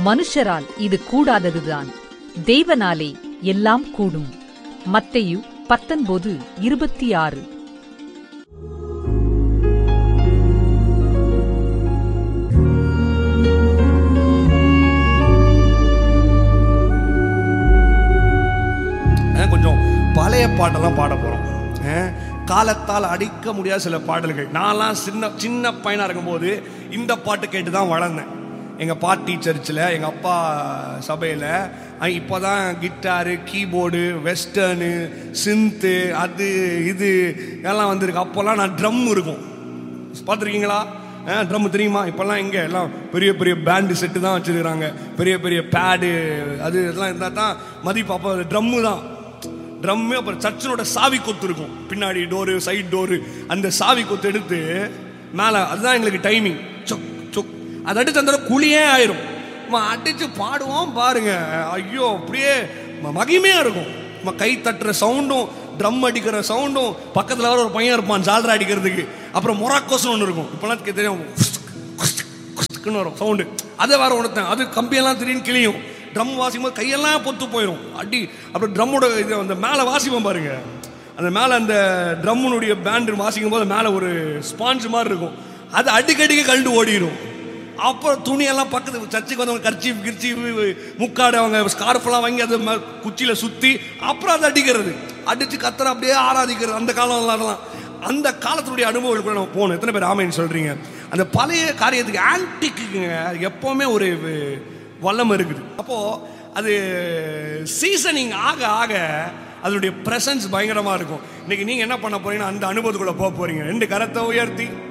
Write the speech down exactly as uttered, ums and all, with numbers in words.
மனுஷரால் இது கூடாததுதான், தேவனாலே எல்லாம் கூடும். மத்தேயு பத்தொன்பது இருபத்தி ஆறு. கொஞ்சம் பழைய பாட்டெல்லாம் பாட போறோம். காலத்தால் அடிக்க முடியாத சில பாடல்கள். நான்லாம் சின்ன சின்ன பையனா இருக்கும்போது இந்த பாட்டு கேட்டு தான் வளர்ந்தேன். எங்கள் பாட்டி சர்ச்சில், எங்கள் அப்பா சபையில் இப்போ தான் கிட்டாரு, கீபோர்டு, வெஸ்டர்னு, சிந்து, அது இது எல்லாம் வந்திருக்கு. அப்போல்லாம் நான் ட்ரம் இருக்கும், பார்த்துருக்கீங்களா? ட்ரம் தெரியுமா? இப்போல்லாம் எங்கே எல்லாம் பெரிய பெரிய பேண்டு செட்டு தான் வச்சுருக்கிறாங்க, பெரிய பெரிய பேடு அது இதெல்லாம் இருந்தால் தான் மதிப்பு. அப்போ ட்ரம்மு தான் ட்ரம்மு. அப்புறம் சர்ச்சினோட சாவி கொத்து இருக்கும், பின்னாடி டோரு, சைட் டோரு, அந்த சாவி கொத்து எடுத்து மேலே, அதுதான் எங்களுக்கு டைமிங். சொக் சொக் அதை அடிச்சு அந்த குழியே ஆயிரும். அடிச்சு பாடுவோம் பாருங்க, ஐயோ அப்படியே மகிமையா இருக்கும். கை தட்டுற சவுண்டும், ட்ரம் அடிக்கிற சவுண்டும், பக்கத்தில் வர ஒரு பையன் இருப்பான் ஜால்ரா அடிக்கிறதுக்கு. அப்புறம் மொராக்கோஸ்னு ஒன்று இருக்கும், இப்போலாம் தெரியும், வரும் சவுண்டு. அதை வேற உணர்த்தேன், அது கம்பியெல்லாம் திடீர்னு கிளியும். ட்ரம் வாசிக்கும் போது கையெல்லாம் பொத்து போயிடும் அடி. அப்புறம் ட்ரம்மோட இது அந்த மேலே வாசிப்போம் பாருங்க, அந்த மேலே அந்த ட்ரம்முனுடைய பேண்டு வாசிக்கும் போது மேலே ஒரு ஸ்பாஞ்ச் மாதிரி இருக்கும், அது அடிக்கடிக்கு கழண்டு ஓடிடும். அப்புறம் துணியெல்லாம் பக்கத்து சர்ச்சுக்கு வந்து கர்ச்சி கிர்ச்சி முக்காடு அவங்க ஸ்கார்ஃபெல்லாம் வாங்கி அதை குச்சியில் சுற்றி அப்புறம் அதை அடிக்கிறது, அடித்து கத்துற அப்படியே ஆராதிக்கிறது. அந்த காலம் அதெல்லாம் அந்த காலத்தினுடைய அனுபவங்கள் கூட நம்ம போகணும். எத்தனை பேர் ஆமைன்னு சொல்கிறீங்க? அந்த பழைய காரியத்துக்கு ஆன்டிக்குங்க எப்போவுமே ஒரு வல்லம் இருக்குது. அப்போது அது சீசனிங் ஆக ஆக அதனுடைய ப்ரெசன்ஸ் பயங்கரமாக இருக்கும். இன்றைக்கி நீங்கள் என்ன பண்ண போறீங்கன்னா அந்த அனுபவத்துக்குள்ளே போக போகிறீங்க. ரெண்டு கரத்தை உயர்த்தி